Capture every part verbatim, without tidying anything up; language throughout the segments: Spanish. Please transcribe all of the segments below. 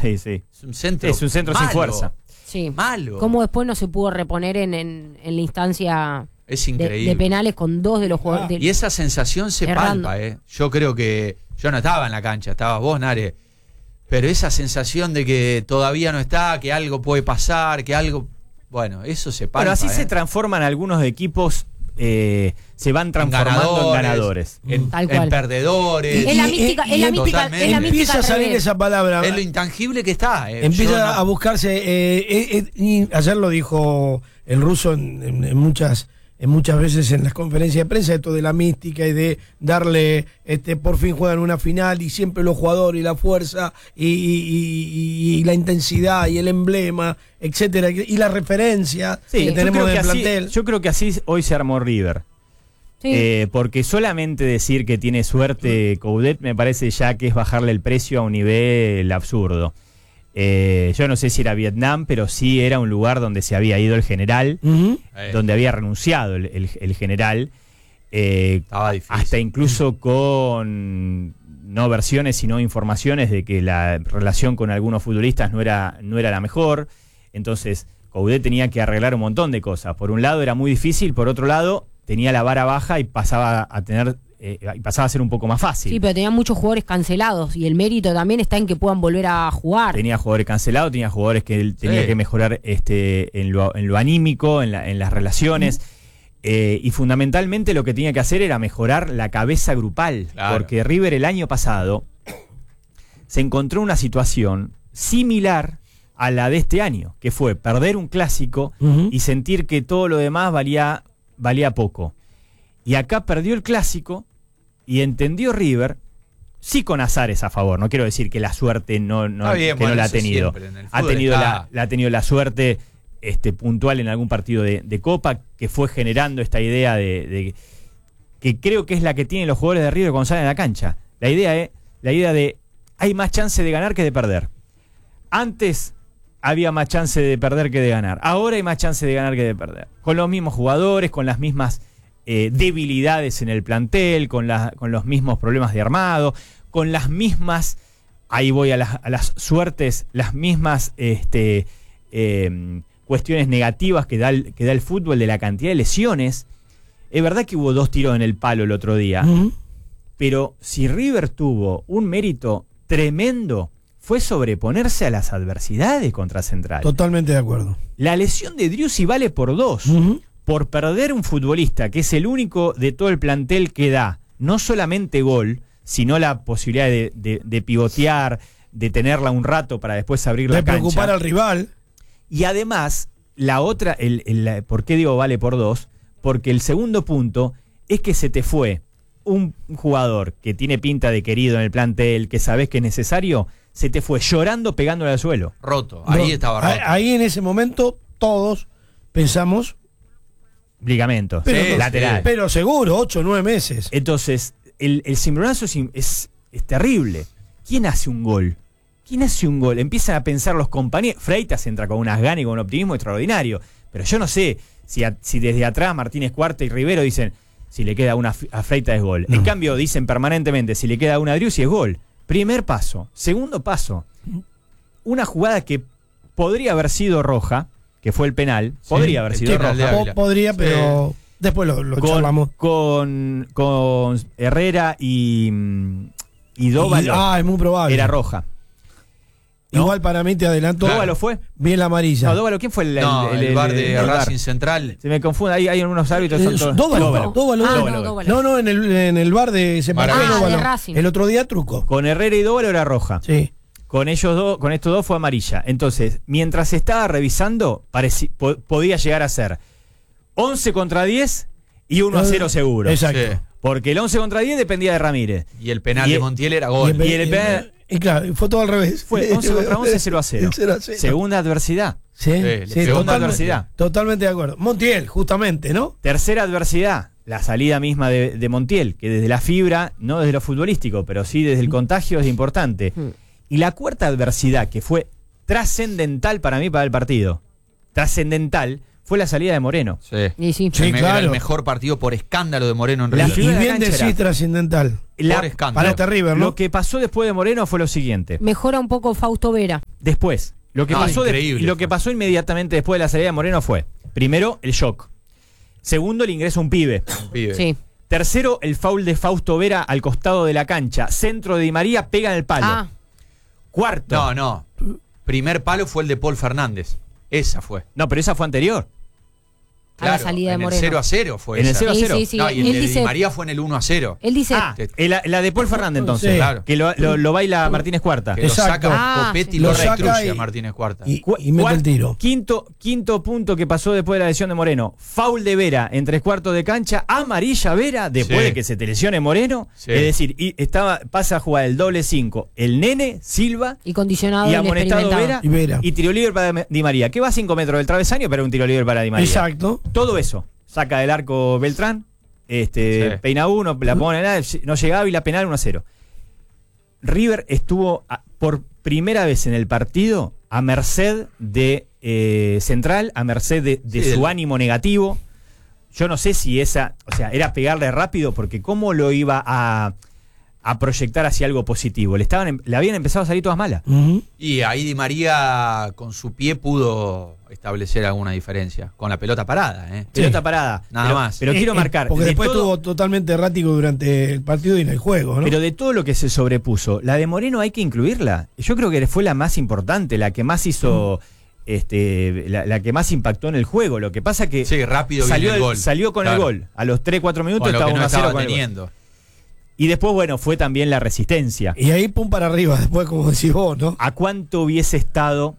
Sí, sí. Es un centro, es un centro malo, sin fuerza. Sí. Malo. ¿Cómo después no se pudo reponer en, en, en la instancia Es de, increíble. de penales con dos de los jugadores? Y esa sensación se Errando. palpa, ¿eh? Yo creo que... Yo no estaba en la cancha, estabas vos, Nare. Pero esa sensación de que todavía no está, que algo puede pasar, que algo... Bueno, eso se palpa. Bueno, así ¿eh? se transforman algunos equipos, eh, se van transformando en ganadores. En, Tal en cual. perdedores. Es la mística, es la mística, Totalmente. es la mística Empieza a al salir revés. esa palabra. Es lo intangible que está. ¿eh? Empieza Yo no- a buscarse. Eh, eh, eh, y ayer lo dijo el ruso en, en- en muchas en muchas veces en las conferencias de prensa, esto de la mística y de darle, este por fin juegan una final y siempre los jugadores y la fuerza y, y- y- y la intensidad y el emblema, etcétera, y la referencia Sí, que yo tenemos creo del que así- plantel. yo creo que así hoy se armó River. Sí. Eh, porque solamente decir que tiene suerte Coudet me parece ya que es bajarle el precio a un nivel absurdo. Eh, yo no sé si era Vietnam, pero sí era un lugar donde se había ido el general, Ujú. Eh, donde había renunciado el, el- el general, eh, Estaba difícil. hasta incluso con no versiones sino informaciones de que la relación con algunos futbolistas no era, no era la mejor. Entonces Coudet tenía que arreglar un montón de cosas. Por un lado era muy difícil, por otro lado tenía la vara baja y pasaba a tener eh, y pasaba a ser un poco más fácil. Sí, pero tenían muchos jugadores cancelados y el mérito también está en que puedan volver a jugar. Tenía jugadores cancelados, tenía jugadores que él tenía Sí. que mejorar este, en, lo, en lo anímico, en, la- en las relaciones. Eh, y fundamentalmente lo que tenía que hacer era mejorar la cabeza grupal. Claro. Porque River el año pasado se encontró una situación similar a la de este año, que fue perder un clásico Ujú. y sentir que todo lo demás valía, valía poco. Y acá perdió el clásico y entendió River, sí con azares a favor, no quiero decir que la suerte no, no, Está bien, que no bueno, la ha eso tenido. siempre, en el Ha fútbol tenido está. la, la ha tenido la suerte este, puntual en algún partido de, de Copa, que fue generando esta idea de, de que creo que es la que tienen los jugadores de River cuando salen a la cancha. La idea es, la idea de hay más chance de ganar que de perder. Antes había más chance de perder que de ganar. Ahora hay más chance de ganar que de perder. Con los mismos jugadores, con las mismas eh, debilidades en el plantel, con, la, con los mismos problemas de armado, con las mismas, ahí voy a las, a las suertes, las mismas este, eh, cuestiones negativas que da, el, que da el fútbol de la cantidad de lesiones. Es verdad que hubo dos tiros en el palo el otro día, Ujú. pero si River tuvo un mérito tremendo, fue sobreponerse a las adversidades contra Central. Totalmente de acuerdo. La lesión de Driussi vale por dos. Ujú. Por perder un futbolista que es el único de todo el plantel que da no solamente gol, sino la posibilidad de, de- de pivotear, de tenerla un rato para después abrir la De cancha. preocupar al rival. Y además, la otra, el, el- la- ¿por qué digo vale por dos? Porque el segundo punto es que se te fue un jugador que tiene pinta de querido en el plantel, que sabes que es necesario, se te fue llorando pegándole al suelo. Roto. Ahí No, estaba roto. ahí- Ahí en ese momento todos pensamos, Ligamento, pero, lateral. pero seguro, ocho o nueve meses. Entonces, el, el cimbronazo es, es, es terrible. ¿Quién hace un gol? ¿Quién hace un gol? Empiezan a pensar los compañeros. Freitas entra con unas ganas y con un optimismo extraordinario. Pero yo no sé si, a- si desde atrás Martínez Cuarta y Rivero dicen si le queda una f- a Freitas es gol. No. En cambio, dicen permanentemente si le queda una a Driussi es gol. Primer paso. Segundo paso. Una jugada que podría haber sido roja, que fue el penal. Podría haber el sido penal de roja. Po- Ávila. podría, Sí. pero después lo, lo Con, charlamos. con, con Herrera y, mm, y Dóvalo. Y- ah, es muy probable. Era roja. ¿no? Igual para mí te adelanto. ¿Dóvalo fue? Bien la amarilla. No, Dóvalo, ¿quién fue el, No, el, bar de el Racing bar? Central. Se me confunde, hay, hay algunos árbitros. Eh, son todos- Dóvalo, Dóvalo. Dóvalo, Ah, Dóvalo. no, Dóvalo. No, no, en el, en el bar de ese partido, Maravilla. Ah, de Dóvalo. Racing. El otro día truco. Con Herrera y Dóvalo era roja. Sí. Con ellos dos, con estos dos fue amarilla. Entonces, mientras estaba revisando, pareci- po- podía llegar a ser once contra diez y uno a cero seguro. Exacto. Sí. Porque el once contra diez dependía de Ramírez. Y el penal Y de el- Montiel era Y, gol. en- Y el penal- y claro, fue todo al revés. Fue once contra once, cero a cero. cero a cero. Segunda adversidad. Sí, le sí, pegó Segunda totalmente, adversidad. totalmente de acuerdo. Montiel, justamente, ¿no? Tercera adversidad, la salida misma de, de Montiel, que desde la fibra, no desde lo futbolístico, pero sí desde el contagio es importante. Mm. Y la cuarta adversidad, que fue trascendental para mí para el partido, trascendental, fue la salida de Moreno. Sí. Y sí. Sí, El me- claro. Era el mejor partido por escándalo de Moreno en La Y, River. figura y de la bien cancha decís era- trascendental. La- Por escándalo. Para este River, ¿no? Lo que pasó después de Moreno fue lo siguiente. Mejora un poco Fausto Vera. Después, lo que, No, pasó, de- increíble lo que fue. pasó inmediatamente después de la salida de Moreno fue, primero, el shock. Segundo, el ingreso a un pibe. Un pibe. Sí. Tercero, el foul de Fausto Vera al costado de la cancha. Centro de Di María, pega en el palo. Ah, Cuarto. No, no. Primer palo fue el de Paul Fernández. Esa fue. No, pero esa fue anterior. a la salida de en Moreno. el cero a cero fue En el esa. cero a Sí, cero. sí, sí. No, y el Él de dice- Di María fue en el uno a cero. Él dice, Ah, eh, la, la de Paul Fernández entonces, Sí. Claro. que lo, lo- lo baila Martínez Cuarta. Que lo Exacto. saca Ah, Copetti y sí. lo Lo saca destruye y- a Martínez Cuarta. Y, Cu- y mete cuar- el tiro. Quinto, quinto punto que pasó después de la lesión de Moreno. Foul de Vera en tres cuartos de cancha. Amarilla Vera después Sí. de que se te lesione Moreno. Sí. Es decir, y estaba, pasa a jugar el doble cinco. El nene, Silva y condicionado y el amonestado experimentado. Vera. Y Vera. Y tiro libre para Di María. Que va a cinco metros del travesaño, pero un tiro libre para Di María. Exacto. Todo eso. Saca del arco Beltrán. Este, Sí. peina uno, la pone nada, no llegaba y la penal uno a cero. River estuvo a- por primera vez en el partido a merced de eh, Central, a merced de, de Sí, su del- ánimo negativo. Yo no sé si esa, o sea, era pegarle rápido, porque cómo lo iba a, a proyectar hacia algo positivo. Le estaban, em- le habían empezado a salir todas malas. Ujú. Y ahí Di María con su pie pudo establecer alguna diferencia. Con la pelota parada, ¿eh? Pelota parada. Nada pero, más. Pero Eh, quiero eh, marcar. Porque de después todo- estuvo totalmente errático durante el partido y en el juego, ¿no? Pero de todo lo que se sobrepuso, la de Moreno hay que incluirla. Yo creo que fue la más importante, la que más hizo, este, la, la que más impactó en el juego. Lo que pasa que Sí, rápido salió, viene el el- gol. salió con Claro. el gol. A los tres cuatro minutos Con lo estaba que no uno a cero estaba con el gol. teniendo. Y después, bueno, fue también la resistencia. Y ahí pum para arriba, después, como decís vos, ¿no? ¿A cuánto hubiese estado,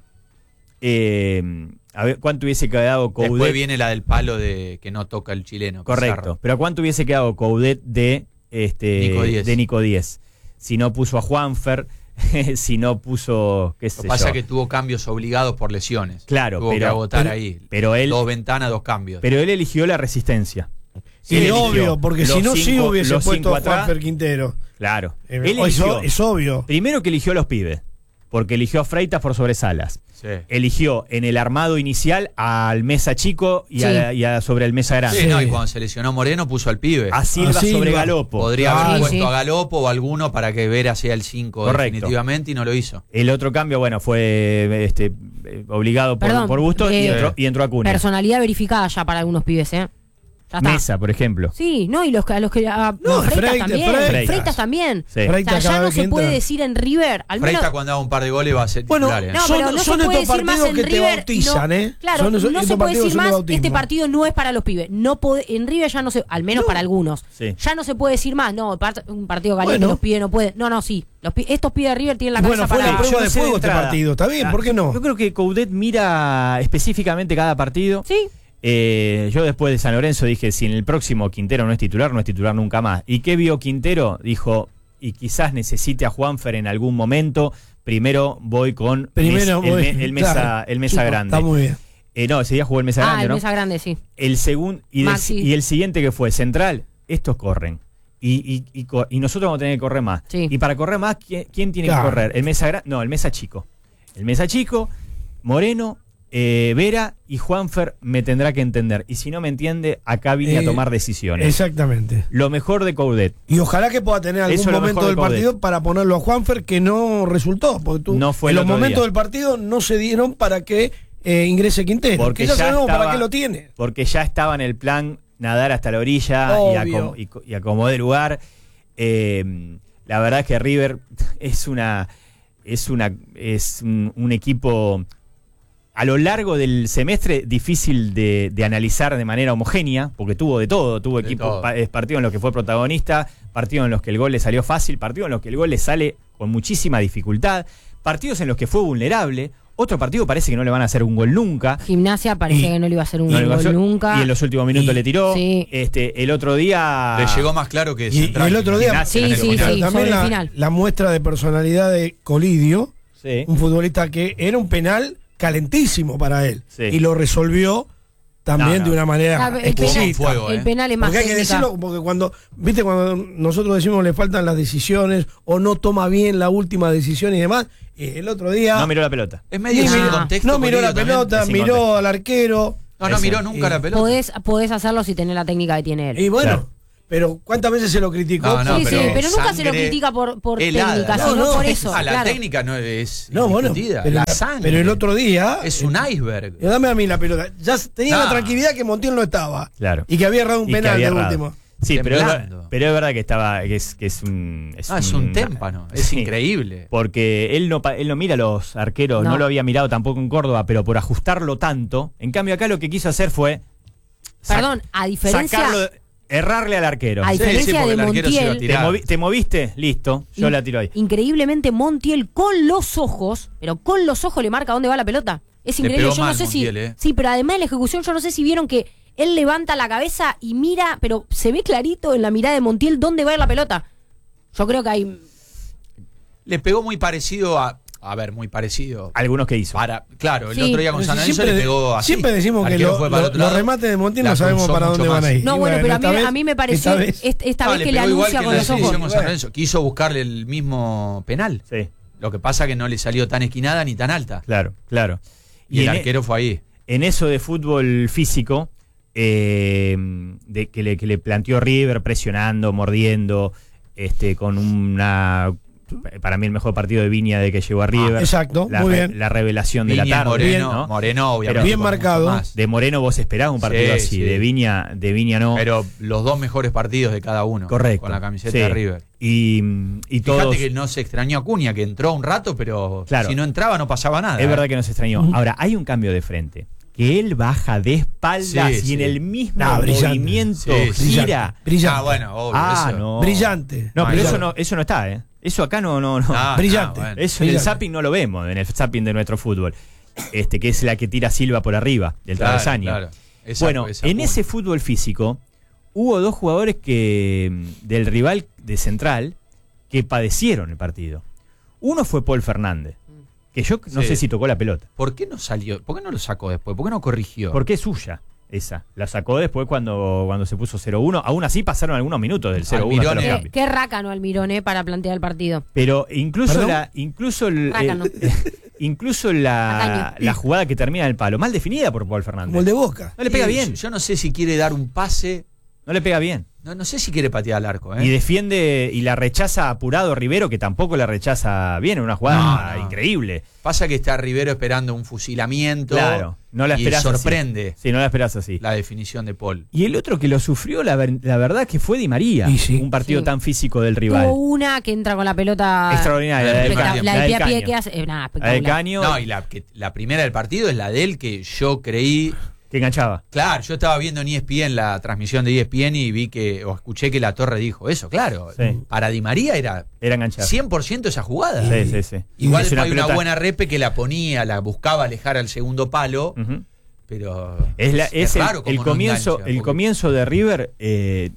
eh, a ver, cuánto hubiese quedado Después Coudet? viene la del palo de que no toca el chileno. Correcto. Pizarro. Pero ¿a cuánto hubiese quedado Coudet de, este, Nico Díez. de Nico Díez? Si no puso a Juanfer, si no puso, qué Lo sé que pasa yo. es que tuvo cambios obligados por lesiones. Claro, tuvo pero- que agotar pero- ahí. pero él- Dos ventanas, dos cambios. Pero él eligió la resistencia. Sí, Él eligió obvio, porque los si no, sí cinco- hubiese los puesto cinco a atrás. Juanfer Quintero. Claro. Eh, Él es, eligió, es obvio. primero que eligió a los pibes, porque eligió a Freitas por sobre Salas. Sí. Eligió en el armado inicial al Mesa Chico y, Sí. a, y a sobre el Mesa Grande. Sí, no, y Sí. cuando se lesionó Moreno puso al pibe. A Silva, A Silva. sobre Galopo. Podría Claro. haber Sí, puesto sí. a Galopo o alguno para que Vera sea el cinco Correcto. definitivamente y no lo hizo. El otro cambio, bueno, fue este, eh, obligado por, Perdón, por gusto y, eh, entró, y entró Acuña. Personalidad verificada ya para algunos pibes, ¿eh? Ya está. Mesa, por ejemplo. Sí, no, y los que a los que a- No, no, Freitas Freitas, también, Freitas. Freitas también. Sí. O Freitas sea, ya cada no vez que se puede entra. decir en River, al menos Freita cuando haga un par de goles va a ser Bueno, titular. ¿eh? no, Son- pero no son se puede estos decir más partidos en que te River. bautizan, no, ¿eh? Claro, Son esos- no estos se puede partidos decir son de más, bautismo. este partido no es para los pibes. No pode- en River ya no se, al menos para algunos. Sí. Ya no se puede decir más, no, part- un partido caliente, Bueno. los pibes no pueden. No, no, sí. Los pi- estos pibes de River tienen la Y cabeza bueno, fue para... la prueba Yo de no sé fuego este entrada. partido. Está bien, Ah, ¿por qué no? Yo creo que Coudet mira específicamente cada partido. Sí, Eh, yo después de San Lorenzo dije, si en el próximo Quintero no es titular, no es titular nunca más. ¿Y qué vio Quintero? Dijo, y quizás necesite a Juanfer en algún momento, primero voy con Primero mes- el, voy, me- el mesa, claro. el mesa Chico, grande. Está muy bien. Eh, no, ese día jugó el mesa ah, grande, el ¿no? mesa grande, sí. El segundo y, del- Maxi. y el siguiente que fue Central, estos corren. Y, y, y, co- y nosotros vamos a tener que correr más. Sí. Y para correr más, ¿quién, quién tiene Claro. que correr? ¿El mesa grande? No, el mesa chico. El mesa chico, Moreno, eh, Vera y Juanfer me tendrá que entender. Y si no me entiende, acá vine Eh, a tomar decisiones. Exactamente. Lo mejor de Coudet. Y ojalá que pueda tener algún Eso es lo momento mejor del de Coudet. partido para ponerlo a Juanfer, que no resultó. Porque tú, No fue en el los otro momentos día. del partido no se dieron para que eh, ingrese Quintero. Porque que ya, ya sabemos estaba- para qué lo tiene. Porque ya estaba en el plan nadar hasta la orilla y, Obvio. acom- y co- y acomodar lugar. Eh, la verdad es que River es una es una es un, un equipo a lo largo del semestre difícil de, de analizar de manera homogénea, porque tuvo de todo, tuvo De equipo todo. pa- eh, partidos en los que fue protagonista, partidos en los que el gol le salió fácil, partidos en los que el gol le sale con muchísima dificultad, partidos en los que fue vulnerable, otro partido parece que no le van a hacer un gol nunca. Gimnasia parecía Y- que no le iba a hacer un No le va a gol hacer- nunca. Y en los últimos minutos Y- le tiró. sí. Este, el otro día. Le llegó más claro que Y, y Central. el otro día, Gimnasia, Sí, en el sí, final. sí. también sobre el la, final. la muestra de personalidad de Colidio, Sí. un futbolista que era un penal calentísimo para él. Sí. Y lo resolvió también No, no. de una manera Ah, el, exquisita. penal, fuego, el eh. penal es más Porque hay que técnica. decirlo, porque cuando, viste, cuando nosotros decimos le faltan las decisiones o no toma bien la última decisión y demás, eh, el otro día No miró la pelota. Es medio ni sin miró- contexto. no miró la Colidio también. pelota, Es sin miró contexto. al arquero. No, no Ese. miró nunca Y- la pelota. Podés, podés hacerlo si tenés la técnica que tiene él. Y bueno, Claro. pero ¿cuántas veces se lo criticó? No, no, sí, pero sí, pero nunca se lo sangre critica por, por helada. técnica, No, sino no, por es- eso. Ah, la claro. técnica no es No, bueno, discutida. pero, la la- sangre pero el otro día es eh, un iceberg. eh, dame a mí la pelota. Ya tenía No. la tranquilidad que Montiel no estaba. Claro. Y que había errado un Y que penal había de errado. último. Sí, pero es, ver- Temblando. pero es verdad que estaba que es, que es un No, es un témpano, es sí, increíble. porque él no pa- él no mira a los arqueros, no. No. lo había mirado tampoco en Córdoba, pero por ajustarlo tanto, en cambio acá lo que quiso hacer fue sac- Perdón, a diferencia, sacarlo, errarle al arquero. a Sí, diferencia sí, porque de el arquero se iba a Montiel, ¿Te, tirar. movi- te moviste? Listo, yo in- la tiro ahí. increíblemente Montiel con los ojos, pero con los ojos le marca dónde va la pelota. Es Le increíble, pegó yo no mal sé Montiel, si eh. sí, pero además de la ejecución yo no sé si vieron que él levanta la cabeza y mira, pero se ve clarito en la mirada de Montiel dónde va a ir la pelota. Yo creo que hay Le pegó muy parecido a. A ver, muy parecido. Algunos que hizo. Para, claro, el Sí. otro día con Pero San si Lorenzo siempre, le pegó así. siempre decimos que Arquero lo- fue para lo- el otro los lado. remates de Montiel La no sabemos cruzó para mucho dónde van más. a ir. No, Y bueno, pero a mí, esta vez- a mí me pareció esta vez- est- esta No, vez le que le pegó igual anuncia que con en la los ojos. selección con San Bueno. Lorenzo. Quiso buscarle el mismo penal. Sí, Lo que pasa que no le salió tan esquinada ni tan alta. claro, claro. Y, el en, e- arquero fue ahí. en eso de fútbol físico, eh, de que le, que le planteó River presionando, mordiendo, este, con una, para mí el mejor partido de Viña de que llegó a River. exacto, la, muy re- bien. la revelación de Viña, la tarde. Moreno, ¿no? Moreno, obviamente. Bien con mucho marcado. más. De Moreno vos esperabas un partido Sí, así, sí. de Viña, de Viña no. Pero los dos mejores partidos de cada uno. Correcto. Con la camiseta Sí. de River. Y, y Fíjate todos. que no se extrañó a Acuña, que entró un rato, pero Claro. si no entraba no pasaba nada. Es verdad ¿eh? que nos extrañó. Ahora, hay un cambio de frente. Que él baja de espaldas Sí, y en sí. el mismo No, brillante. movimiento Sí, sí. gira. Brillante. Ah, bueno, obvio. Ah, eso. no. Brillante. No, pero Brillante. eso no, eso no está, ¿eh? Eso acá no, no, no. Ah, Brillante. ah, bueno. Eso en el Brillante. zapping no lo vemos, en el zapping de nuestro fútbol. Este, que es la que tira Silva por arriba, del Claro, travesaño. claro. Esa- Bueno, esa en Acuña. ese fútbol físico hubo dos jugadores que mm, del rival de Central que padecieron el partido. Uno fue Paul Fernández, que yo no Sí. sé si tocó la pelota, ¿Por qué no salió? ¿Por qué no lo sacó después? ¿Por qué no corrigió? porque es suya esa. La sacó después cuando, cuando se puso cero uno. Aún así pasaron algunos minutos del cero uno hasta Almirón los era- Qué, cambios. qué rácano Almirón, eh, para plantear el partido. Pero incluso ¿Perdón? la incluso el, Rácano. eh, incluso la, Tacaño. la jugada que termina en el palo, mal definida por Paul Fernández. Como el de Boca. No le pega Sí, bien, Yo, yo no sé si quiere dar un pase. no le pega bien. No, no sé si quiere patear al arco. ¿eh? Y defiende y la rechaza apurado Rivero, que tampoco la rechaza bien, una jugada No, no. increíble. Pasa que está Rivero esperando un fusilamiento. Claro, no la y esperás así. sorprende Sí, no la esperás así. la definición de Paul. Y el otro que lo sufrió, la, ver- la verdad que fue Di María, Y sí. un partido Sí. tan físico del rival. Tuvo una que entra con la pelota Extraordinaria, la del espectac- Caño. la del La pie a del pie Caño. que hace, eh, nada, La de espectacular. Caño, No, y la, que, la primera del partido es la de él, que yo creí. que enganchaba. Claro, yo estaba viendo en E S P N la transmisión de E S P N y vi que, o escuché que la Torre dijo eso, claro. Sí. Para Di María era Era enganchado. cien por ciento esa jugada. Sí, sí, sí. Igual Es después hay una pelota- buena repe que la ponía, la buscaba alejar al segundo palo, Ujú. pero Es, la- es el, raro cómo el no comienzo, engancha, el porque- comienzo de River eh,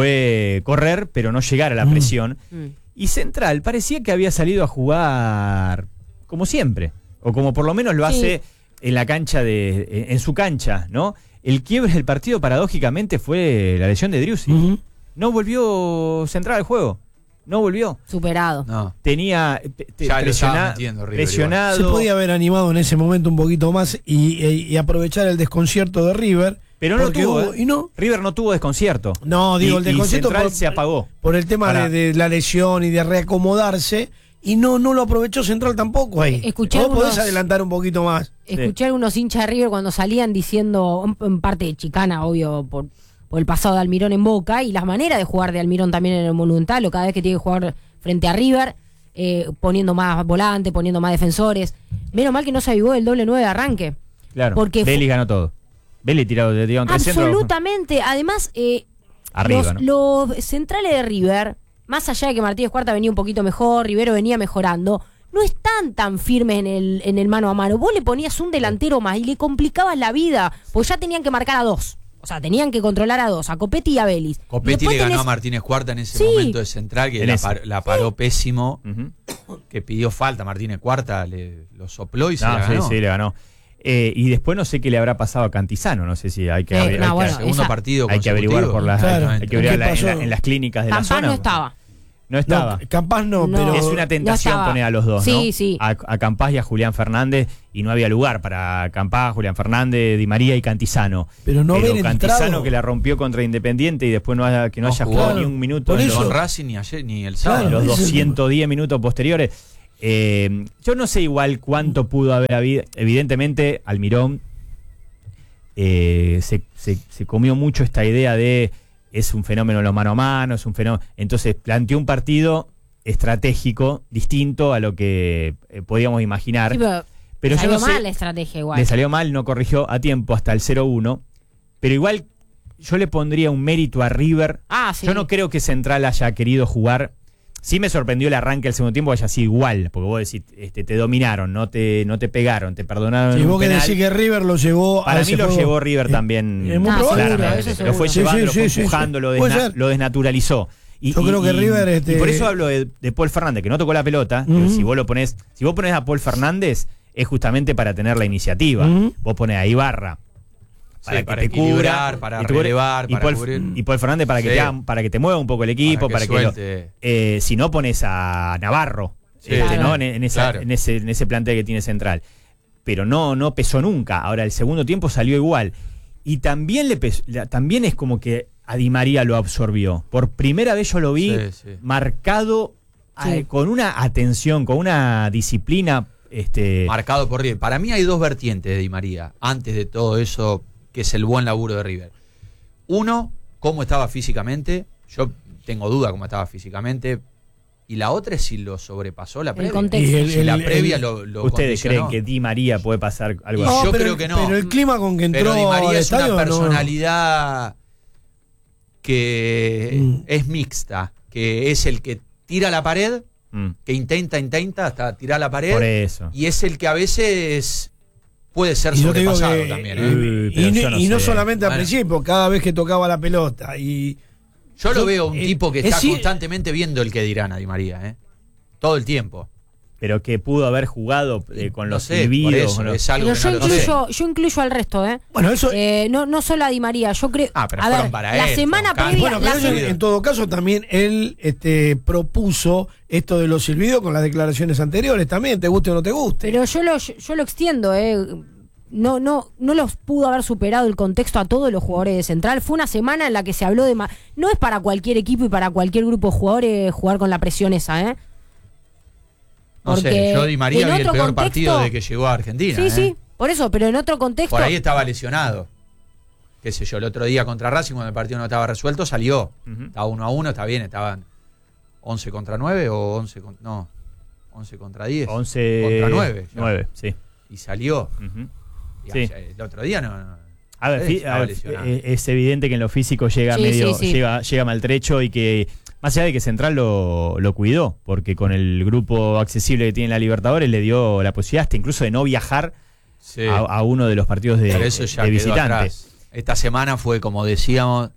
fue correr, pero no llegar a la Mm. presión. Mm. Y Central parecía que había salido a jugar como siempre, o como por lo menos lo Sí. hace en la cancha de, en, en su cancha, ¿no? El quiebre del partido paradójicamente fue la lesión de Driussi. Ujú. No volvió Central al juego, no volvió. Superado. No. Tenía te- te- Ya lo estaba presiona- metiendo River presionado. Se podía haber animado en ese momento un poquito más y, y- y aprovechar el desconcierto de River. Pero no porque tuvo, hubo- ¿eh? y no. River no tuvo desconcierto. No, digo, Y- el desconcierto y Central por- se apagó. Por el tema Para- de, de la lesión y de reacomodarse. Y no, no lo aprovechó Central tampoco ahí. Escuché Vos podés algunos- adelantar un poquito más. Escuché a algunos hinchas de River cuando salían diciendo, en, en parte de chicana, obvio, por, por el pasado de Almirón en Boca, y las maneras de jugar de Almirón también en el Monumental, o cada vez que tiene que jugar frente a River, eh, poniendo más volante, poniendo más defensores. Menos mal que no se avivó el doble nueve de arranque. Claro. Porque fu- Belli ganó todo. Belli tirado de tirado en tres centros. Absolutamente. Además, eh, Arriba, los, ¿no? los centrales de River, más allá de que Martínez Cuarta venía un poquito mejor, Rivero venía mejorando, no están tan firmes en el, en el mano a mano. Vos le ponías un delantero más y le complicabas la vida, pues ya tenían que marcar a dos. O sea, tenían que controlar a dos, a Copetti y a Vélez. Copetti Después le ganó tenés- a Martínez Cuarta en ese Sí. momento de central, que En la, ese. par- la paró pésimo, Ujú. que pidió falta. Martínez Cuarta le, lo sopló y se No, la sí, ganó. sí, le ganó. Eh, y después no sé qué le habrá pasado a Cantizano, no sé si hay que, Eh, abri- no, hay que- bueno, Segundo esa- partido hay que averiguar consecutivo. por las Claro. hay que averiguar ¿Qué la- en, pasó? la- en las clínicas de la Campán zona. no estaba. No estaba. No, Campás no, No. pero. Es una tentación estaba. poner a los dos, ¿no? Sí, sí. A, a Campás y a Julián Fernández, y no había lugar para Campás, Julián Fernández, Di María y Cantizano. Pero no haber Cantizano entrado. que la rompió contra Independiente y después no haya, que no, No haya jugó. jugado ni un minuto Por en eso. los, Con Racing ni ayer ni el en sábado. Claro. los ese es el doscientos diez minutos posteriores. Eh, yo no sé igual cuánto pudo haber habido. Evidentemente, Almirón eh, se, se, se comió mucho esta idea de es un fenómeno los mano a mano, es un fenómeno. Entonces planteó un partido estratégico distinto a lo que eh, podíamos imaginar. Sí, pero pero yo salió no sé, mal la estrategia igual. le salió mal, no corrigió a tiempo hasta el cero uno. Pero igual yo le pondría un mérito a River. Ah, sí. Yo no creo que Central haya querido jugar. Sí me sorprendió el arranque del segundo tiempo, haya sido igual, porque vos decís, este, te dominaron, no te, no te pegaron, te perdonaron. Si un vos querés penal. decir que River lo llevó Para a mí ese lo juego, llevó River eh, también. es muy Ah, probable. seguro, claramente. eso Lo fue seguro. llevando, Sí, lo sí, fue sí, sí, empujando, sí. lo, Puede desna- ser. lo desnaturalizó. Y, Yo y- creo que y- River, este- y por eso hablo de, de Paul Fernández, que no tocó la pelota, pero Ujú. si vos lo ponés, si vos ponés a Paul Fernández, es justamente para tener la iniciativa. Ujú. Vos ponés a Ibarra para Sí, que para te equilibrar, cubra, para y te cubre- relevar, y para Paul, cubrir. y Paul Fernández para que, Sí. te haga- para que te mueva un poco el equipo, para Para que, que lo- suelte. eh, si no pones a Navarro, Sí. este, Claro. ¿no? en, en esa- Claro. en ese, en ese plantel que tiene Central. Pero no, no pesó nunca. Ahora el segundo tiempo salió igual. Y también le pes- la- también es como que a Di María lo absorbió. Por primera vez yo lo vi Sí, sí. marcado Sí. eh, con una atención, con una disciplina. Este, Marcado por River. Para mí hay dos vertientes de Di María, antes de todo eso, que es el buen laburo de River. Uno, cómo estaba físicamente. Yo tengo duda cómo estaba físicamente. Y la otra es si lo sobrepasó la previa. contexto. Y el- si la el- previa el- lo, lo ¿Ustedes condicionó. creen que Di María puede pasar algo Y así? yo pero, creo que no. Pero el clima con que entró Pero Di María al es una estadio, no. personalidad que Mm. es mixta, que es el que tira la pared, Mm, que intenta, intenta hasta tirar la pared, por eso. y es el que a veces puede ser Y yo te digo sobrepasado que- también. y- ¿eh? Uy, y, pero no- yo no y no sé. solamente al Bueno. principio, cada vez que tocaba la pelota. Y Yo lo yo- veo un eh, tipo que es está sí- constantemente viendo el que dirán a Di María, ¿eh? Todo el tiempo. Pero que pudo haber jugado eh, con No los sé, silbidos. por eso, con los- es algo Pero que yo no lo sé. incluyo, yo incluyo al resto, ¿eh? bueno, eso. Eh, no, no solo a Di María, yo creo. Ah, pero a fueron ver, para la él, semana fueron previa. bueno, pero la eso, se- en todo caso también él este, propuso esto de los silbidos con las declaraciones anteriores también, te guste o no te guste. Pero yo lo, yo lo extiendo, ¿eh? No, no, no los pudo haber superado el contexto a todos los jugadores de Central. Fue una semana en la que se habló de... ma- No es para cualquier equipo y para cualquier grupo de jugadores jugar con la presión esa, ¿eh? No sé, Porque yo Di María en vi el otro peor contexto- partido de que llegó a Argentina. Sí, ¿eh? sí, por eso, pero en otro contexto... Por ahí estaba lesionado. Qué sé yo, el otro día contra Racing, cuando el partido no estaba resuelto, salió. Ujú. Estaba uno a uno, está bien, estaban once contra nueve o once contra... No, once contra diez. once Contra nueve. ya. nueve, sí. Y salió. Ujú. Y Sí. ayer- el otro día no... no A ver, Sí, fi- estaba a ver, lesionado. eh, es evidente que en lo físico llega Sí, medio, sí, sí. llega, llega maltrecho y que más allá de que Central lo, lo cuidó, porque con el grupo accesible que tiene la Libertadores le dio la posibilidad hasta incluso de no viajar Sí. a, a uno de los partidos de, Pero eso ya de quedó visitante. atrás. Esta semana fue, como decíamos,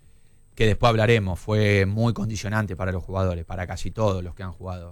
que después hablaremos, fue muy condicionante para los jugadores, para casi todos los que han jugado.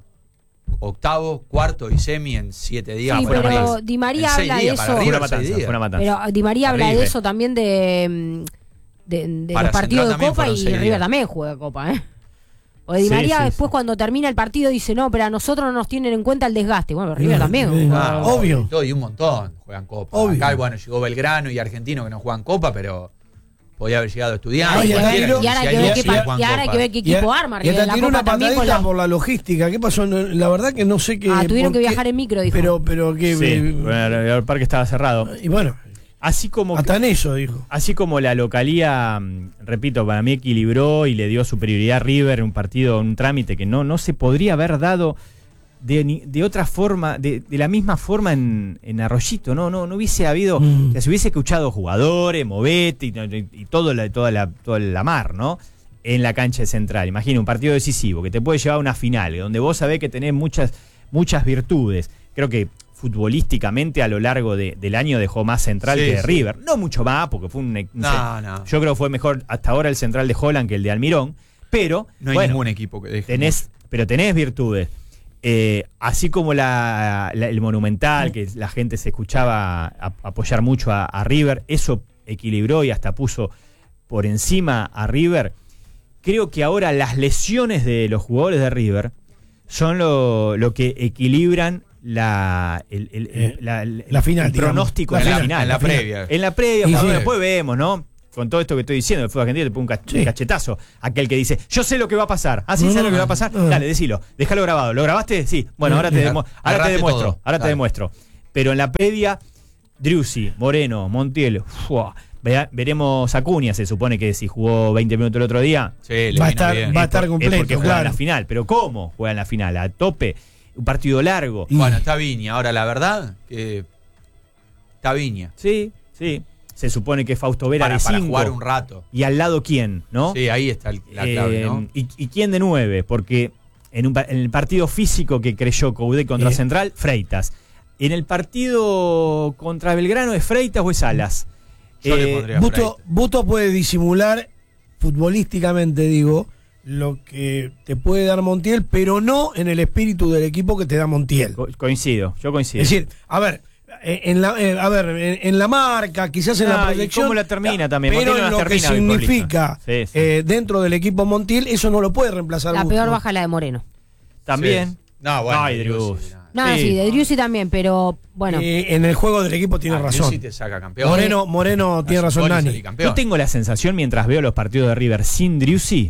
Octavo, cuarto y semi en siete días. Sí, fue una pero matanza. Di María En seis habla de días, eso. para Fue River, una matanza, seis días. fue una matanza. Pero Di María habla de Terrible. eso también de, mm, de, de Para los partidos Central de también Copa fueron y seis River días. también juega Copa, ¿eh? Porque Di Sí, María sí, después sí. cuando termina el partido dice, no, pero a nosotros no nos tienen en cuenta el desgaste. Bueno, pero River No, también. eh, juega- Ah, Obvio. Y, todo, y un montón juegan Copa. Obvio. Acá, bueno, llegó Belgrano y Argentino que no juegan Copa, pero podía haber llegado Y Estudiantes. ahora hay que Ay, ver- Altairo- y ahora hay Si que hay ver dos qué que pa- juegan y ahora hay que Copa. ver qué Y a- equipo arma. y River. hasta La tiene Copa una también con patadita la... por la logística. ¿Qué pasó? No, la verdad que no sé qué. Ah, tuvieron por que qué- viajar en micro, dijo. Pero, pero que. Sí, eh, bueno, el parque estaba cerrado. y bueno, Así como hasta en eso dijo. Así como la localía, mm, repito, para mí equilibró y le dio superioridad a River en un partido, un trámite que no, no se podría haber dado de, ni- de otra forma, de, de la misma forma en, en Arroyito, no, no, no hubiese habido, Mm. o sea, se hubiese escuchado jugadores, movete y, y, y todo la, toda la, toda la mar, ¿no? En la cancha central. Imagina un partido decisivo que te puede llevar a una final, donde vos sabés que tenés muchas, muchas virtudes. Creo que futbolísticamente a lo largo de- del año dejó más Central Sí, que de sí. River. No mucho más, porque fue un, un No, no. yo creo que fue mejor hasta ahora el Central de Holland que el de Almirón, pero No hay bueno, ningún equipo que deje. tenés, pero tenés virtudes. Eh, así como la, la- el Monumental, que la gente se escuchaba a- apoyar mucho a, a River, eso equilibró y hasta puso por encima a River. creo que ahora las lesiones de los jugadores de River son lo, lo que equilibran la, el, el, Eh, la, el- la final, el digamos. pronóstico La de la final, final. en la previa. En la previa, Y porque sí. después vemos, ¿no? Con todo esto que estoy diciendo, el fútbol argentino te pone un, cach- Sí. un cachetazo. Aquel que dice, yo sé lo que va a pasar. ¿Ah, sí? No, ¿Sabes no, lo que va a pasar? no. Dale, decilo. Déjalo grabado. ¿Lo grabaste? Sí. Bueno, ahora te, Mira, demo- ahora te narrate demuestro. todo. Ahora te Dale. demuestro. Pero en la previa, Driussi, Moreno, Montiel, ¡fua! Vea- veremos a Acuña, se supone que si jugó veinte minutos el otro día, Sí, le Va a vino estar- bien. va a es por- estar es completo, porque juega en claro. la final. Pero ¿cómo juega en la final? A tope, un partido largo. Y- Bueno, está Viña. Ahora, la verdad, que está Viña. Sí, sí. Se supone que Fausto Vera Para, de para cinco. jugar un rato. ¿Y al lado quién? ¿no? Sí, ahí está el- la clave, Eh, ¿no? y, y quién de nueve? Porque en, un pa- en el partido físico que creyó Coudet contra Eh. Central, Freitas. En el partido contra Belgrano, ¿es Freitas o es Salas? Yo le Eh, pondría Busto, Freitas. Busto puede disimular futbolísticamente, digo, lo que te puede dar Montiel, pero no en el espíritu del equipo que te da Montiel. co- coincido, yo coincido. Es decir, a ver, eh, en la, eh, a ver, en, en la marca, quizás en Ah, la y proyección, cómo la termina también. pero Montiel no en las lo que termina, el significa futbolista. Sí, sí. eh, dentro del equipo Montiel, eso no lo puede reemplazar La Busto. peor baja la de Moreno. También. Sí. No, bueno. Ay, Driussi, Driussi. no. No, Sí. sí, de Driussi también, pero bueno. Eh, en el juego del equipo tiene Ah, razón. Driussi te saca campeón. Moreno, Moreno tiene razón, Gol y Nani. salí campeón. Yo tengo la sensación, mientras veo los partidos de River sin Driussi,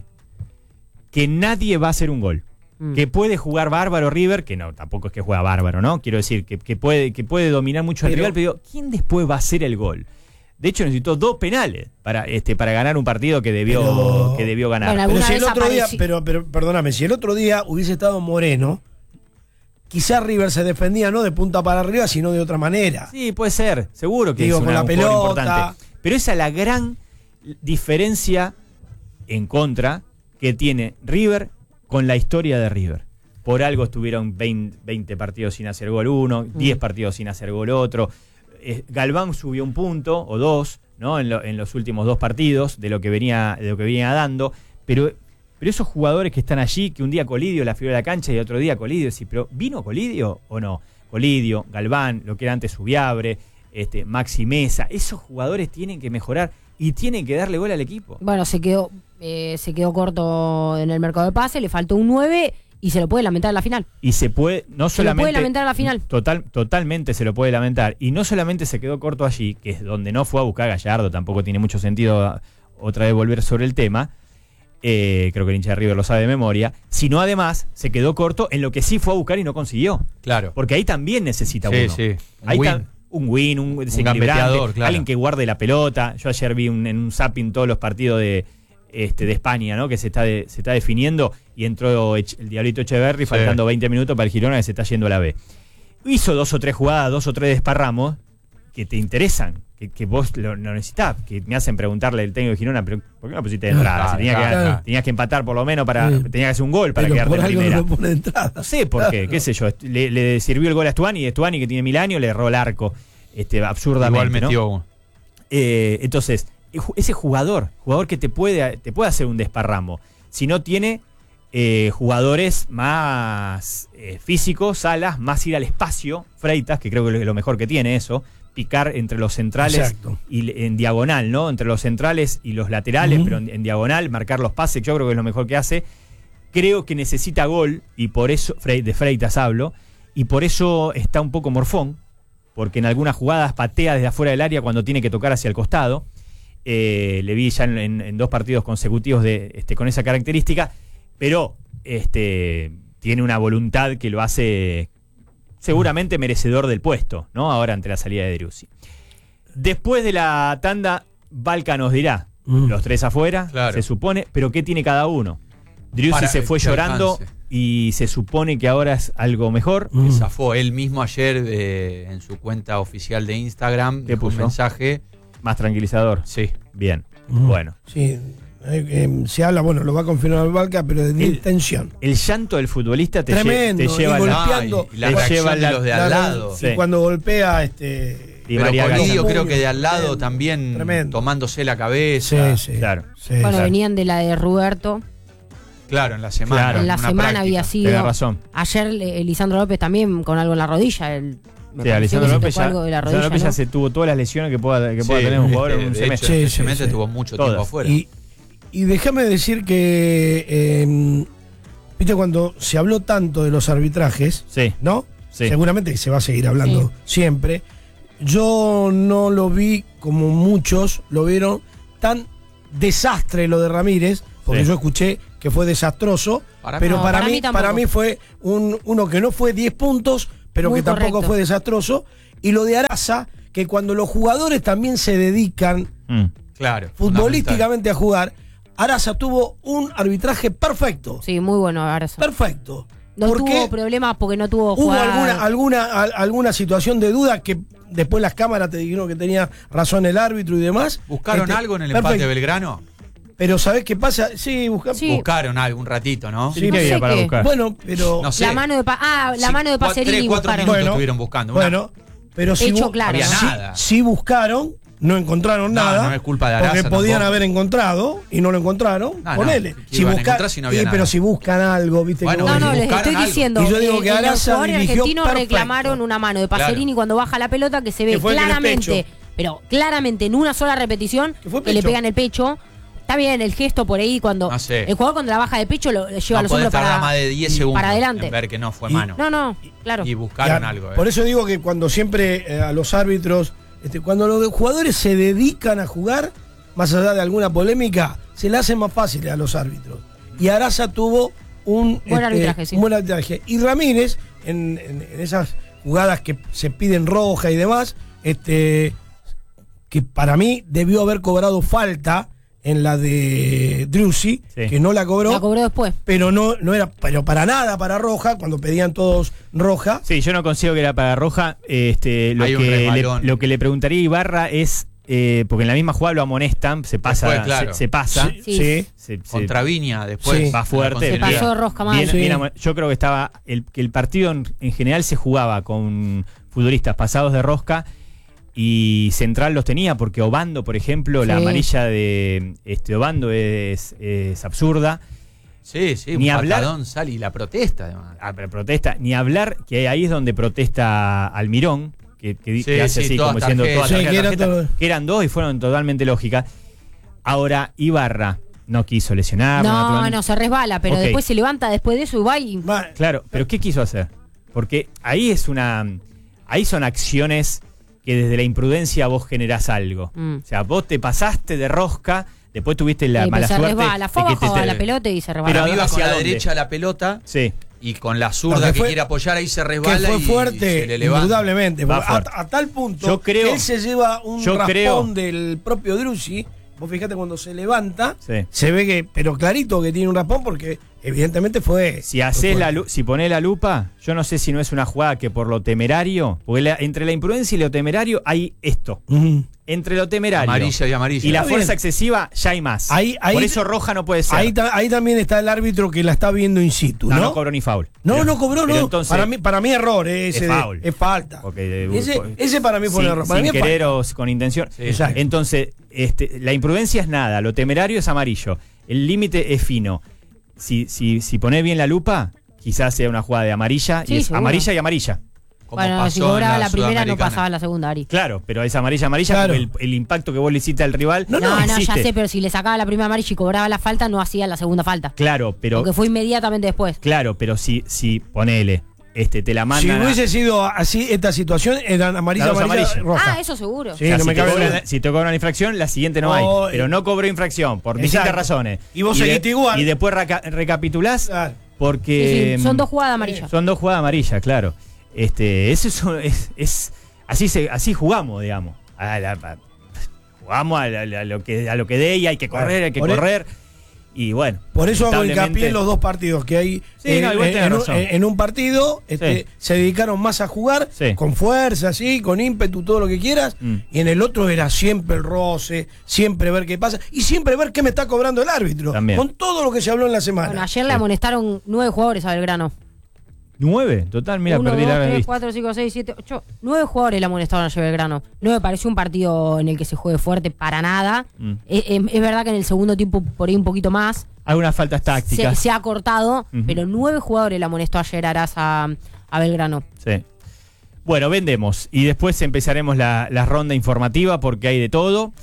que nadie va a hacer un gol. Mm. Que puede jugar bárbaro River, que no, tampoco es que juega bárbaro, ¿no? Quiero decir, que, que puede, que puede dominar mucho al Pero- rival, pero digo, ¿quién después va a hacer el gol? De hecho, necesitó dos penales para, este, para ganar un partido que debió, Pero- que debió ganar. Bueno, Pero alguna si el vez otro día, apareció- pero, pero perdóname, si el otro día hubiese estado Moreno, quizás River se defendía no de punta para arriba, sino de otra manera. Sí, puede ser, seguro que Digo, es con una, la un jugador pelota. importante. Pero esa es la gran diferencia en contra que tiene River con la historia de River. Por algo estuvieron veinte, veinte partidos sin hacer gol uno, diez partidos sin hacer gol otro. Eh, Galván subió un punto o dos, ¿no? En, lo- en los últimos dos partidos de lo que venía, de lo que venía dando. Pero, pero esos jugadores que están allí, que un día Colidio la figura de la cancha y otro día Colidio, sí, pero ¿vino Colidio o no? Colidio, Galván, lo que era antes Subiabre, este, Maxi Mesa, esos jugadores tienen que mejorar y tienen que darle gol al equipo. Bueno, se quedó, eh, se quedó corto en el mercado de pase, le faltó un nueve y se lo puede lamentar en la final. Y se puede, no Se lo solamente. puede lamentar a la final. Total, totalmente se lo puede lamentar. Y no solamente se quedó corto allí, que es donde no fue a buscar a Gallardo, tampoco tiene mucho sentido a- otra vez volver sobre el tema. eh, creo que el hincha de River lo sabe de memoria. Sino además se quedó corto en lo que sí fue a buscar y no consiguió. Claro. Porque ahí también necesita Sí, uno. sí. Un Ahí win. ta- un win, un desequilibrante, gambeteador, claro. alguien que guarde la pelota. Yo ayer vi un- en un zapping todos los partidos de, este, de España, ¿no? Que se está, de- se está definiendo y entró Ech- el Diablito Echeverri Sí. faltando veinte minutos para el Girona que se está yendo a la B. Hizo dos o tres jugadas, dos o tres desparramos que te interesan, que, que vos lo, lo necesitás, que me hacen preguntarle el técnico de Girona, pero ¿por qué no pusiste de entrada? Claro, Si tenía que, claro. tenías que empatar por lo menos para, Sí. tenías que hacer un gol para Pero quedarte por en algo primera. no lo pone de entrada. No sé por qué, qué sé yo. Le, le sirvió el gol a Stuani y Stuani, que tiene mil años, le erró el arco. Este, absurdamente. Igual ¿no? metió uno. Eh, entonces, ese jugador, jugador que te puede, te puede hacer un desparramo, si no tiene eh, jugadores más eh, físicos, Salas, más ir al espacio, Freitas, que creo que es lo mejor que tiene eso, picar entre los centrales Exacto. y en diagonal, ¿no? Entre los centrales y los laterales, Ujú. pero en, en diagonal, marcar los pases, yo creo que es lo mejor que hace. Creo que necesita gol, y por eso, Fre- de Freitas hablo, y por eso está un poco morfón, porque en algunas jugadas patea desde afuera del área cuando tiene que tocar hacia el costado. Eh, le vi ya en, en- en dos partidos consecutivos de, este, con esa característica, pero este, tiene una voluntad que lo hace seguramente merecedor del puesto, ¿no? Ahora ante la salida de Driussi. Después de la tanda, Balca nos dirá, Mm. los tres afuera, Claro. se supone, pero ¿qué tiene cada uno? Driussi Para se fue que llorando alcance. y se supone que ahora es algo mejor. Mm. Que zafó él mismo ayer eh, en su cuenta oficial de Instagram. ¿Qué Dejó un puso? mensaje. Más tranquilizador. Sí. Bien. Mm. Bueno. Sí, eh, eh, se habla, bueno, lo va a confirmar el Balca, pero de El- intención. El llanto del futbolista te, lle- Tremendo, te lleva y a la... golpeando. Ah, y, y la te reacción lleva de la- los de La- al lado. Y Sí. cuando golpea, este. Y Pero María Colidio Gana. creo que de al lado Tremendo, también tremendo. tomándose la cabeza. Sí, sí. Claro. Sí, Bueno, sí. venían de la de Roberto. Claro, en la semana. Claro. En la una semana práctica. había sido. Tenés razón. Ayer eh, Lisandro López también con algo en la rodilla. El, me Sí, pareció Alessandro que se López, tocó ya, algo de la Alessandro rodilla, López ya ¿no? se tuvo todas las lesiones que pueda, que pueda Sí, tener un jugador de- en un de semestre. hecho, Sí, este sí, semestre sí. tuvo mucho Todas. tiempo afuera. Y, y déjame decir que, eh, viste, cuando se habló tanto de los arbitrajes, Sí. ¿no? Sí. Seguramente que se va a seguir hablando siempre. Yo no lo vi como muchos lo vieron tan desastre lo de Ramírez, porque Sí. yo escuché que fue desastroso, Para pero mí- no, para, para mí, mí tampoco. para mí fue un, uno que no fue diez puntos, pero Muy que tampoco correcto. fue desastroso. Y lo de Araza, que cuando los jugadores también se dedican Mm. Claro. futbolísticamente a jugar, Araza tuvo un arbitraje perfecto. Sí, muy bueno Araza. Perfecto. No Porque tuvo problemas porque no tuvo hubo jugar. alguna, alguna, al- alguna situación de duda que después las cámaras te dijeron que tenía razón el árbitro y demás. ¿Buscaron Este, algo en el perfecto. empate de Belgrano? Pero ¿sabés qué pasa? Sí, busca- Sí. Buscaron algo, un ratito, ¿no? Sí, No que había sé para qué. buscar. Bueno, pero... No sé. La mano de pa ah, la Sí, mano de cua- Pacerini tres, cuatro buscaron. minutos Bueno, estuvieron buscando. Una- Bueno, pero si, Hecho bu- claro. Había si- nada. si buscaron, no encontraron No, nada. no es culpa de Araza porque podían tampoco. haber encontrado y no lo encontraron. No, no, ponele. ¿qué si iban a busca- encontrar si no había sí, nada? pero si buscan algo, viste Bueno, que No, vos no, decís, les buscaron estoy algo. diciendo. Y yo digo eh, que eh, los Araza jugadores dirigió argentinos perfecto. reclamaron una mano de Pacerini Claro. cuando baja la pelota que se ve Que fue en el claramente, pecho. pero claramente en una sola repetición Que fue que le pecho. pegan el pecho. Está bien el gesto por ahí cuando No sé. el jugador cuando la baja de pecho lo lo lleva No los podés hombros tardar para, más de diez segundos para adelante. en ver que no fue Y- mano. No, no, claro. Y buscaron Ya, algo. eh. Por eso digo que cuando siempre eh, a los árbitros, este, cuando los jugadores se dedican a jugar, más allá de alguna polémica, se le hace más fácil a los árbitros. Y Araza tuvo un Buen arbitraje, sí. un buen arbitraje. Y Ramírez, en, en- en esas jugadas que se piden roja y demás, este, que para mí debió haber cobrado falta en la de Driussi, Sí. que no la cobró. La cobró después. Pero no, no era pero para nada para roja, cuando pedían todos roja. Sí, yo no consigo que era para Roja. Este, lo, Hay un que le, resbalón. lo que le preguntaría a Ibarra es, eh, porque en la misma jugada lo amonestan, se pasa, Después, claro. se, se pasa, Sí, Sí. sí. se- se- Contra Viña, después. Sí. va fuerte. Se bien. pasó de rosca mal. Bien- Sí. bien amo- yo creo que estaba el, que el partido en, en general se jugaba con futbolistas pasados de rosca y Central los tenía porque Obando, por ejemplo, la Sí. amarilla de este Obando es, es absurda. Sí, sí, Ni un hablar- patadón sale y la protesta además. Ah, pero protesta, ni hablar que ahí es donde protesta Almirón, que, que, di- Sí, que hace sí, así todas como diciendo tarjetas. todas Sí, tarjetas, que eran tarjetas, todo- que eran dos y fueron totalmente lógicas. Ahora, Ibarra no quiso lesionar. No, no, se resbala, pero Ok. después se levanta después de eso y va y. Va- Claro, pero ¿qué quiso hacer? Porque ahí es una. Ahí son acciones que desde la imprudencia vos generás algo. Mm. O sea, vos te pasaste de rosca, después tuviste la Sí, pero mala se suerte. resbala. Fue de que abajo te- a la pelota y se resbala. Pero Para mí va con ¿hacia la dónde? derecha la pelota Sí. y con la zurda No, que, que fue- quiere apoyar ahí se que resbala fue y fuerte, se le levanta. indudablemente. Va porque a, fuerte. a tal punto Yo creo- que él se lleva un yo raspón creo- del propio Driussi. Vos fíjate cuando se levanta, Sí. se ve que, pero clarito que tiene un raspón porque evidentemente fue. Si haces fue la fuerte. lu- si ponés la lupa, yo no sé si no es una jugada que por lo temerario, porque la- entre la imprudencia y lo temerario hay esto. Ujú. Entre lo temerario Amarilla y amarilla. y la Está fuerza bien. excesiva ya hay más. Ahí- ahí- por eso roja no puede ser. Ahí, ta- ahí también está el árbitro que la está viendo in situ, no, ¿no? no cobró ni foul. No, Pero- no cobró, pero no. entonces, para, mí, para mí error, eh, ese es de- foul. es falta. Porque, eh, ese, por- ese para mí fue sin, un error. Para sin mí es querer falta. o con intención. Sí. Exacto. Entonces, este, la imprudencia es nada, lo temerario es amarillo. El límite es fino. Si, si, si ponés bien la lupa, quizás sea una jugada de amarilla Sí, y es seguro. amarilla y amarilla. Como Bueno, pasó si en cobraba la, primera no Sudamericana. pasaba a la segunda, Ari. Claro, pero es amarilla amarilla Claro. porque el, el impacto que vos le hiciste al rival No, No, no, ya existe. sé, pero si le sacaba la primera amarilla y cobraba la falta, no hacía la segunda falta. Claro, pero Porque fue inmediatamente después. claro, pero si si ponele, este te la Si mandan a- hubiese sido así esta situación, eran amarilla, Las dos amarilla, amarillas. roja. Ah, eso seguro. Sí, o sea, no si, me te cabe cobran, duda. si te cobran la infracción, la siguiente no, No, hay. Pero eh, no cobró infracción por exacto. distintas razones. Y vos de- seguiste igual. Y después reca- recapitulás Claro. porque Sí, sí, son mm, dos jugadas amarillas. Son dos jugadas amarillas, claro. Este, eso es, es, es- así se, así jugamos, digamos. A la- a- jugamos a, la- a lo que a lo que dé y hay que correr, Claro. hay que Por e- correr. Y bueno. Por eso hago lamentablemente- hincapié en los dos partidos que hay. Sí, eh, no, igual eh, tenés en, un, razón. eh, en un partido este, Sí. se dedicaron más a jugar Sí. con fuerza, sí, con ímpetu, todo lo que quieras. Mm. Y en el otro era siempre el roce, siempre ver qué pasa y siempre ver qué me está cobrando el árbitro. También. Con todo lo que se habló en la semana. Bueno, ayer le amonestaron nueve jugadores a Belgrano. Nueve, total, mira, Uno, perdí dos, la tres, vista. cuatro, cinco, seis, siete, ocho. Nueve jugadores le amonestaron ayer Belgrano. No me pareció un partido en el que se juegue fuerte para nada. Mm. Es, es- es verdad que en el segundo tiempo por ahí un poquito más. Algunas faltas Se, tácticas. se ha cortado, Ujú. pero nueve jugadores le amonestó ayer Aras a, a Belgrano. Sí. Bueno, vendemos. Y después empezaremos la, la ronda informativa porque hay de todo.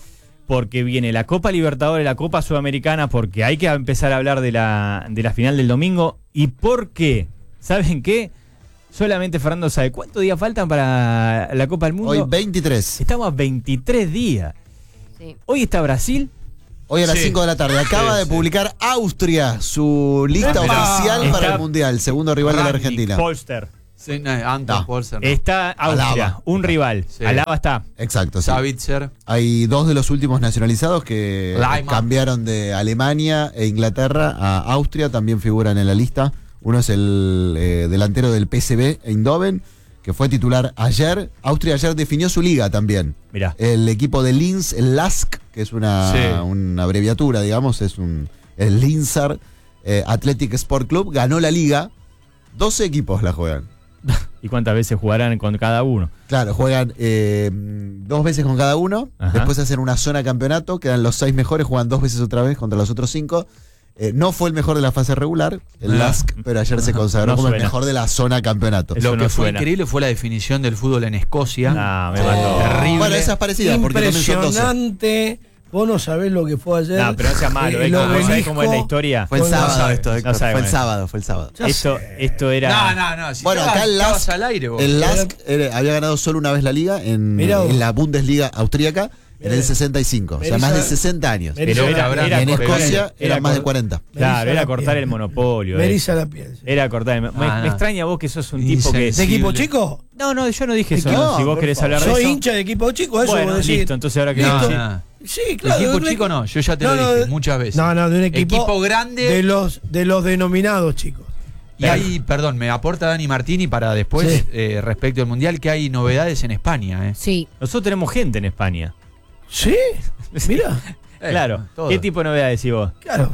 porque viene la Copa Libertadores, la Copa Sudamericana, porque hay que empezar a hablar de la, de la final del domingo, y porque, ¿saben qué? Solamente Fernando sabe cuántos días faltan para la Copa del Mundo. Hoy veintitrés. Estamos a veintitrés días. Sí. Hoy está Brasil. Hoy a las Sí. cinco de la tarde. Acaba Sí, de sí. publicar Austria su lista Ah, oficial está para el Mundial, segundo rival de la Rangnick, Argentina. Polster. Sí, no, Anton No. Polster, no. Está Austria, Alaba. un rival. Sí. Alaba está. Exacto, sí. Savitzer. Hay dos de los últimos nacionalizados que Laimann. cambiaron de Alemania e Inglaterra a Austria, también figuran en la lista. Uno es el eh, delantero del P S V Eindhoven, que fue titular ayer. Austria ayer definió su liga también. Mirá. El equipo de Linz, el L A S K, que es una, Sí. una abreviatura, digamos, es un el Linzer eh, Athletic Sport Club, ganó la liga. doce equipos la juegan. ¿Y cuántas veces jugarán con cada uno? Claro, juegan eh, dos veces con cada uno, Ajá. después hacen una zona campeonato, quedan los seis mejores, juegan dos veces otra vez contra los otros cinco. Eh, no fue el mejor de la fase regular, el Ah. L A S K, pero ayer se consagró No como el suena. mejor de la zona campeonato. Eso Lo que no fue suena. increíble fue la definición del fútbol en Escocia. No, me Sí. mató. Terrible. Bueno, esa es parecida, porque también son doce. Impresionante. Vos no sabés lo que fue ayer. No, pero no sea malo. Eh, ¿eh? el ¿Cómo- ¿Sabés obelisco cómo es la historia? Fue el Con la- sábado no sabe, esto, no Héctor, sabe, fue el bueno. sábado, fue el sábado. Ya Esto, sé. esto era. No, no, no. Si Bueno, estabas- acá el L A S estabas K, al aire, vos. el L A S K era- había ganado solo una vez la liga en, Mirá vos. en la Bundesliga austríaca en Mirá. el sesenta y cinco, o sea, más de Merisa- sesenta años. Merisa- Pero era, Era era Y en cortar- Escocia era eran más de cor- cuarenta. Claro, Merisa era la cortar piel. el monopolio. Me eh. eriza la piel. Era cortar el. Me, Ah, me no. extraña vos que sos un Y tipo se- que. ¿De Sí, equipo le- chico? No, no, yo no dije eso. No, no. Si vos por querés favor. hablar de Soy eso. hincha de equipo chico, eso Bueno, vos decís. listo, entonces ahora que No, Listo. no. Sí, claro. Equipo de un chico equi- no, yo ya te No, lo no, dije de- muchas veces. No, no, de un equipo, Equipo grande. De los, de los denominados chicos. Y ahí, perdón, me aporta Dani Martini para después, Sí. eh, respecto al Mundial, que hay novedades en España. Eh. Sí. Nosotros tenemos gente en España. ¿Sí? Mira, Eh, Claro. todo. ¿Qué tipo de novedades decís vos? claro.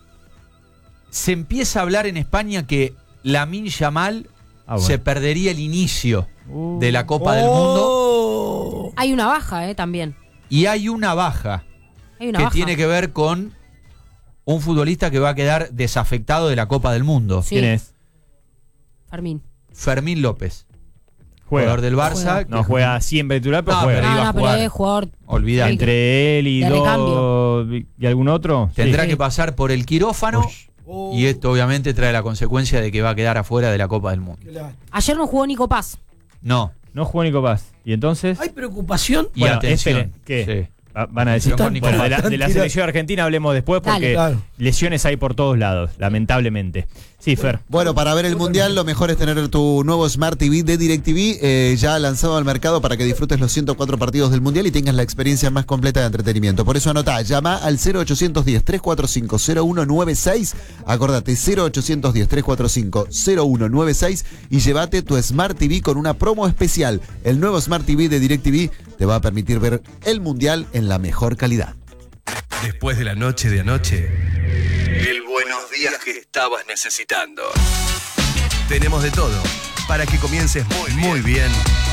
Se empieza a hablar en España que Lamine Yamal Ah, bueno. se perdería el inicio Uh. de la Copa del Mundo Oh. Hay una baja, ¿eh? También. y hay una baja Hay una que baja. tiene que ver con un futbolista que va a quedar desafectado de la Copa del Mundo. Sí. ¿Quién es? Fermín. Fermín López, Juega. jugador del Barça. Juega. que- No juega siempre titular, pero No, juega. pero No, iba a no, pero jugar. es jugador. Olvidate. Entre él y De dos recambio. y algún otro. Tendrá Sí. que pasar por el quirófano Oh. y esto obviamente trae la consecuencia de que va a quedar afuera de la Copa del Mundo. Qué lástima. Ayer no jugó Nico Paz. No. No jugó Nico Paz. ¿Y entonces? ¿Hay preocupación? Y Bueno, atención. esperen, ¿qué? Sí. Va- Van a decir. Atención con Nico Bueno, Paz. de la, de la Tira- selección argentina hablemos después porque Dale. Claro. lesiones hay por todos lados, lamentablemente. Sí, Fer. Bueno, para ver el Mundial lo mejor es tener tu nuevo Smart T V de DirecTV eh, ya lanzado al mercado para que disfrutes los ciento cuatro partidos del Mundial y tengas la experiencia más completa de entretenimiento. Por eso anotá, llama al cero ochocientos diez, trescientos cuarenta y cinco, cero uno nueve seis, acordate cero ochocientos diez, trescientos cuarenta y cinco, cero uno nueve seis y llévate tu Smart T V con una promo especial. El nuevo Smart T V de DirecTV te va a permitir ver el Mundial en la mejor calidad. Después de la noche de anoche, el buenos días que estabas necesitando. Tenemos de todo para que comiences muy, muy bien.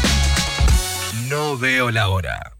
No veo la hora.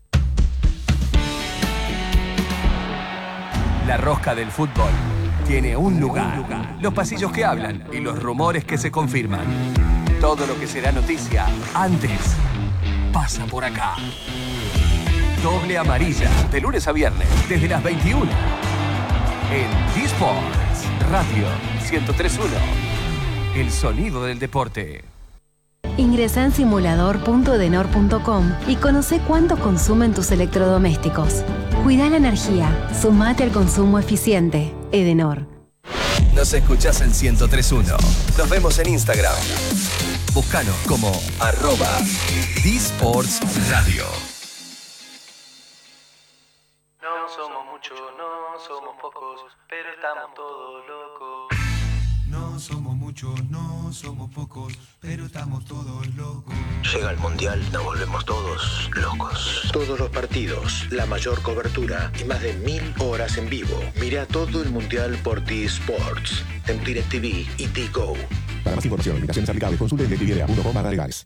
La rosca del fútbol tiene un lugar. Los pasillos que hablan y los rumores que se confirman. Todo lo que será noticia antes pasa por acá. Doble amarilla, de lunes a viernes, desde las veintiuna. En D-Sports Radio ciento tres punto uno. El sonido del deporte. Ingresa en simulador punto edenor punto com y conoce cuánto consumen tus electrodomésticos. Cuida la energía, sumate al consumo eficiente. Edenor. Nos escuchás en ciento tres punto uno. Nos vemos en Instagram. Búscanos como arroba D-Sports Radio. No somos muchos, no somos pocos, pero estamos todos locos. No somos muchos, no somos pocos, pero estamos todos locos. Llega el Mundial, nos volvemos todos locos. Todos los partidos, la mayor cobertura y más de mil horas en vivo. Mira todo el Mundial por T-Sports, en DirecTV y T-Go. Para más información, limitaciones aplicables, consulte en directv punto com barra legales.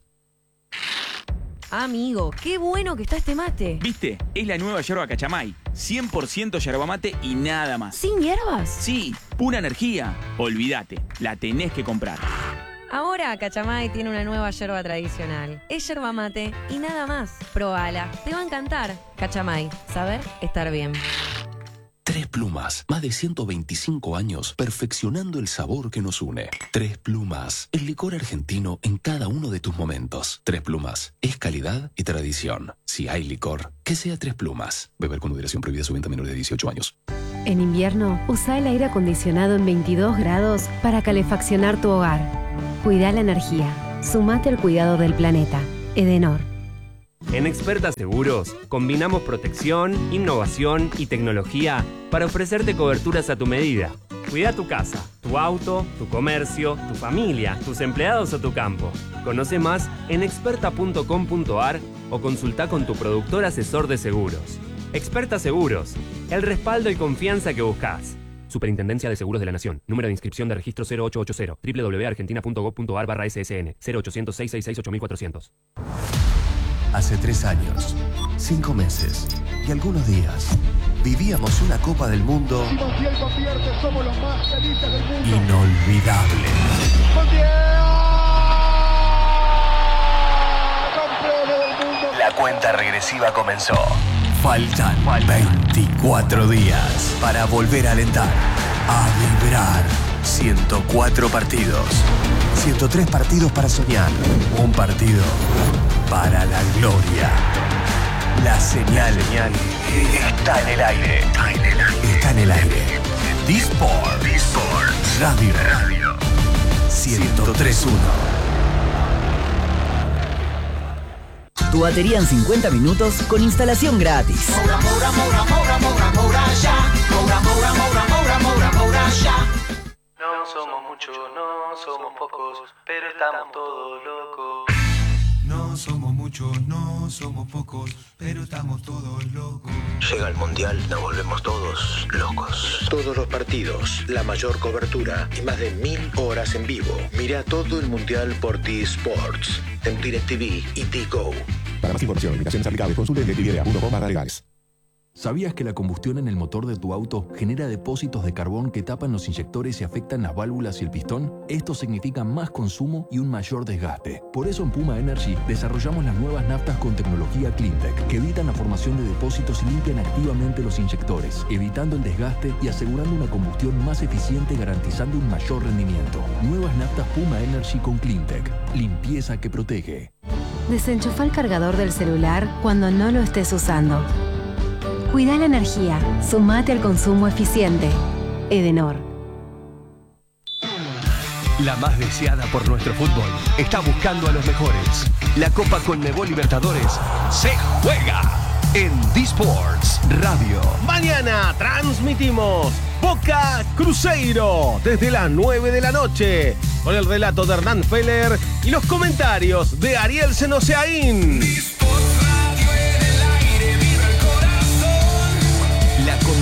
Amigo, qué bueno que está este mate. ¿Viste? Es la nueva yerba Cachamay. cien por ciento yerba mate y nada más. ¿Sin hierbas? Sí, pura energía. Olvídate, la tenés que comprar. Ahora Cachamay tiene una nueva yerba tradicional. Es yerba mate y nada más. Probala, te va a encantar. Cachamay, saber estar bien. Tres Plumas, más de ciento veinticinco años perfeccionando el sabor que nos une. Tres Plumas, el licor argentino en cada uno de tus momentos. Tres Plumas, es calidad y tradición. Si hay licor, que sea Tres Plumas. Beber con moderación, prohibida su venta a menores de dieciocho años. En invierno, usa el aire acondicionado en veintidós grados para calefaccionar tu hogar. Cuida la energía. Sumate al cuidado del planeta. Edenor. En Experta Seguros, combinamos protección, innovación y tecnología para ofrecerte coberturas a tu medida. Cuida tu casa, tu auto, tu comercio, tu familia, tus empleados o tu campo. Conoce más en experta punto com punto a r o consulta con tu productor asesor de seguros. Experta Seguros, el respaldo y confianza que buscas. Superintendencia de Seguros de la Nación. Número de inscripción de registro cero ocho ocho cero. doble u doble u doble u punto argentina punto gob punto a r barra S S N. cero ochocientos, seiscientos sesenta y seis, ocho mil cuatrocientos. Hace tres años, cinco meses y algunos días, vivíamos una Copa del Mundo inolvidable. La cuenta regresiva comenzó. Faltan veinticuatro días para volver a alentar, a vibrar. ciento cuatro partidos, ciento tres partidos para soñar, un partido para la gloria. La señal está en el aire. Está en el aire. D-Sport. Radio. ciento tres punto uno. Tu batería en cincuenta minutos con instalación gratis. Moura, Moura, Moura, Moura, Moura, Moura, ya. Moura, Moura, Moura, Moura, Moura, Moura, ya. No somos muchos, no somos pocos, pero estamos todos locos. No somos muchos, no somos pocos, pero estamos todos locos. Llega el Mundial, nos volvemos todos locos. Todos los partidos, la mayor cobertura y más de mil horas en vivo. Mira todo el Mundial por T-Sports, en DirecTV y T-Go. Para más información, invitaciones aplicables, consulte en directv punto com barra legales. ¿Sabías que la combustión en el motor de tu auto genera depósitos de carbón que tapan los inyectores y afectan las válvulas y el pistón? Esto significa más consumo y un mayor desgaste. Por eso en Puma Energy desarrollamos las nuevas naftas con tecnología CleanTech, que evitan la formación de depósitos y limpian activamente los inyectores, evitando el desgaste y asegurando una combustión más eficiente, garantizando un mayor rendimiento. Nuevas naftas Puma Energy con CleanTech. Limpieza que protege. Desenchufa el cargador del celular cuando no lo estés usando. Cuida la energía. Sumate al consumo eficiente. Edenor. La más deseada por nuestro fútbol está buscando a los mejores. La Copa Conmebol Libertadores se juega en D-Sports Radio. Mañana transmitimos Boca Cruzeiro desde las nueve de la noche con el relato de Hernán Feller y los comentarios de Ariel Senoseaín.